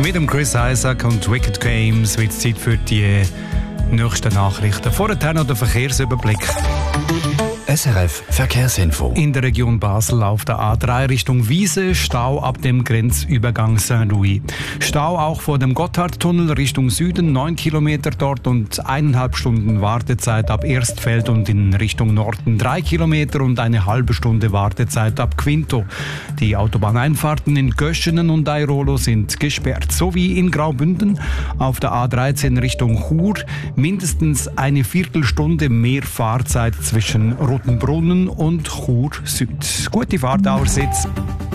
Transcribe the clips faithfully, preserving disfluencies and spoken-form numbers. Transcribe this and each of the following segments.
Mit dem Chris Isaac und Wicked Games wird es Zeit für die nächsten Nachrichten. Vorher noch der Verkehrsüberblick. S R F Verkehrsinfo. In der Region Basel auf der A drei Richtung Wiese, Stau ab dem Grenzübergang Saint-Louis. Stau auch vor dem Gotthardtunnel Richtung Süden, neun Kilometer dort und eineinhalb Stunden Wartezeit ab Erstfeld und in Richtung Norden drei Kilometer und eine halbe Stunde Wartezeit ab Quinto. Die Autobahneinfahrten in Göschenen und Airolo sind gesperrt, sowie in Graubünden auf der A dreizehn Richtung Chur mindestens eine Viertelstunde mehr Fahrzeit zwischen Rotenbrunnen und Chur Süd. Gute Fahrtdauersitz.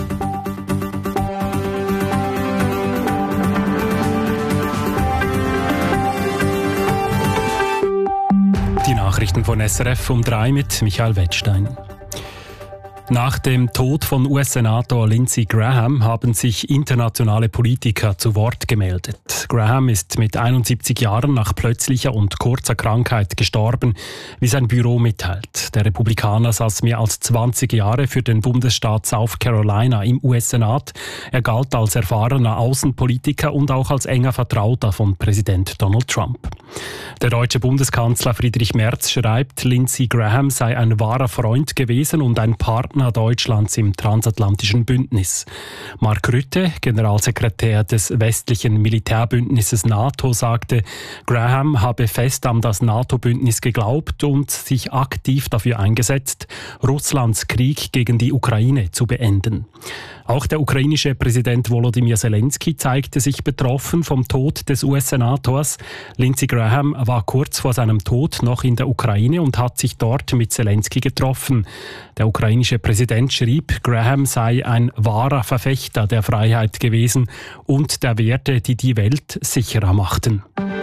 Die Nachrichten von S R F um drei mit Michael Wettstein. Nach dem Tod von U S-Senator Lindsey Graham haben sich internationale Politiker zu Wort gemeldet. Graham ist mit einundsiebzig Jahren nach plötzlicher und kurzer Krankheit gestorben, wie sein Büro mitteilt. Der Republikaner saß mehr als zwanzig Jahre für den Bundesstaat South Carolina im U S-Senat. Er galt als erfahrener Außenpolitiker und auch als enger Vertrauter von Präsident Donald Trump. Der deutsche Bundeskanzler Friedrich Merz schreibt, Lindsey Graham sei ein wahrer Freund gewesen und ein Partner Deutschlands im transatlantischen Bündnis. Mark Rutte, Generalsekretär des westlichen Militärbündnisses NATO, sagte, Graham habe fest an das NATO-Bündnis geglaubt und sich aktiv dafür eingesetzt, Russlands Krieg gegen die Ukraine zu beenden. Auch der ukrainische Präsident Volodymyr Zelensky zeigte sich betroffen vom Tod des U S-Senators. Lindsey Graham war kurz vor seinem Tod noch in der Ukraine und hat sich dort mit Zelensky getroffen. Der ukrainische Präsident schrieb, Graham sei ein wahrer Verfechter der Freiheit gewesen und der Werte, die die Welt sicherer machten.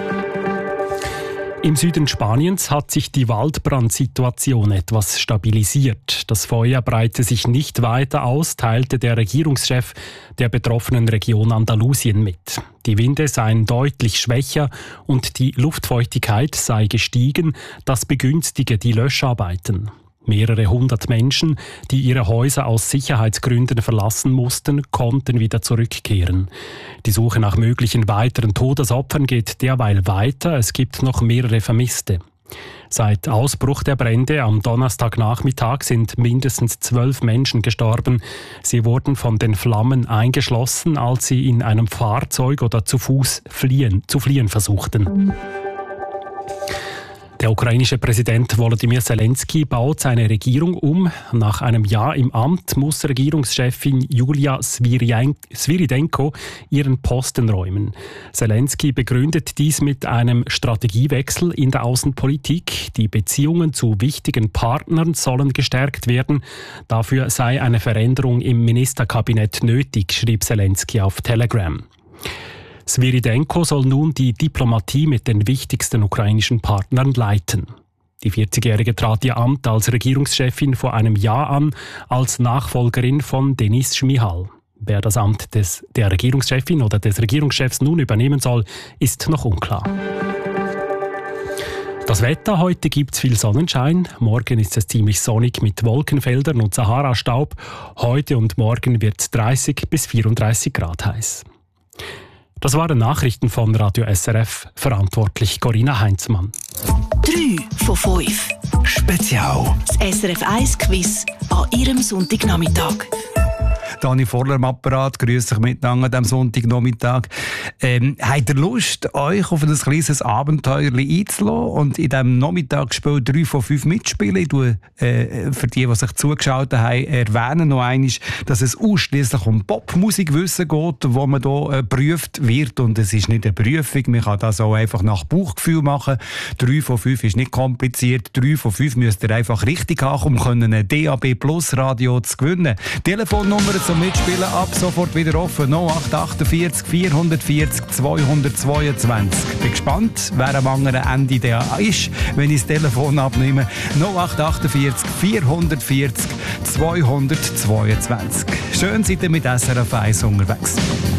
Im Süden Spaniens hat sich die Waldbrandsituation etwas stabilisiert. Das Feuer breite sich nicht weiter aus, teilte der Regierungschef der betroffenen Region Andalusien mit. Die Winde seien deutlich schwächer und die Luftfeuchtigkeit sei gestiegen, das begünstige die Löscharbeiten. Mehrere hundert Menschen, die ihre Häuser aus Sicherheitsgründen verlassen mussten, konnten wieder zurückkehren. Die Suche nach möglichen weiteren Todesopfern geht derweil weiter. Es gibt noch mehrere Vermisste. Seit Ausbruch der Brände am Donnerstagnachmittag sind mindestens zwölf Menschen gestorben. Sie wurden von den Flammen eingeschlossen, als sie in einem Fahrzeug oder zu Fuß fliehen, zu fliehen versuchten. Der ukrainische Präsident Volodymyr Zelensky baut seine Regierung um. Nach einem Jahr im Amt muss Regierungschefin Julia Sviridenko ihren Posten räumen. Zelensky begründet dies mit einem Strategiewechsel in der Außenpolitik. Die Beziehungen zu wichtigen Partnern sollen gestärkt werden. Dafür sei eine Veränderung im Ministerkabinett nötig, schrieb Zelensky auf Telegram. Sviridenko soll nun die Diplomatie mit den wichtigsten ukrainischen Partnern leiten. Die vierzigjährige trat ihr Amt als Regierungschefin vor einem Jahr an, als Nachfolgerin von Denis Schmihal. Wer das Amt des, der Regierungschefin oder des Regierungschefs nun übernehmen soll, ist noch unklar. Das Wetter: Heute gibt es viel Sonnenschein. Morgen ist es ziemlich sonnig mit Wolkenfeldern und Sahara-Staub. Heute und morgen wird es dreißig bis vierunddreißig Grad heiß. Das waren Nachrichten von Radio S R F, verantwortlich Corinna Heinzmann. drei von fünf. Spezial. Das S R F eins Quiz an Ihrem Sonntagnachmittag. Dani Vorler am Apparat, grüße euch miteinander an diesem Sonntagnachmittag. Ähm, habt ihr Lust, euch auf ein kleines Abenteuer einzulassen und in diesem Nachmittagsspiel drei von fünf mitspielen? Ich tue, äh, für die, die sich zugeschaut haben, erwähnen noch einmal, dass es ausschliesslich um Popmusikwissen geht, wo man hier äh, geprüft wird. Und es ist nicht eine Prüfung, man kann das auch einfach nach Bauchgefühl machen. drei von fünf ist nicht kompliziert. drei von fünf müsst ihr einfach richtig haben, um ein D A B Plus Radio zu gewinnen. Telefonnummer zum Mitspielen ab sofort wieder offen. null acht achtundvierzig vierhundertvierzig zweihundertzweiundzwanzig. Bin gespannt, wer am anderen Ende der ist, wenn ich das Telefon abnehme. null acht achtundvierzig vierhundertvierzig zweihundertzweiundzwanzig. Schön seid ihr mit S R F eins unterwegs.